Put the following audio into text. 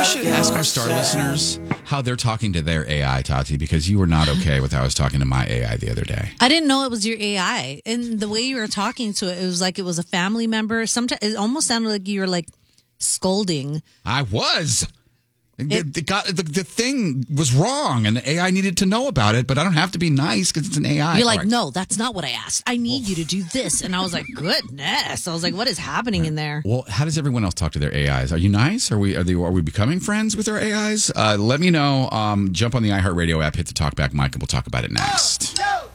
should ask our star listeners how they're talking to their AI, Tati, because you were not okay with how I was talking to my AI the other day. I didn't know it was your AI. And the way you were talking to it, it was like it was a family member. Sometimes it almost sounded like you were like scolding. I was. The thing was wrong, and the AI needed to know about it, but I don't have to be nice because it's an AI. You're like, no, that's not what I asked. I need you to do this. And I was like, goodness. I was like, what is happening in there? Well, how does everyone else talk to their AIs? Are you nice? Are we becoming friends with our AIs? Let me know. Jump on the iHeartRadio app, hit the Talkback mic, and we'll talk about it next.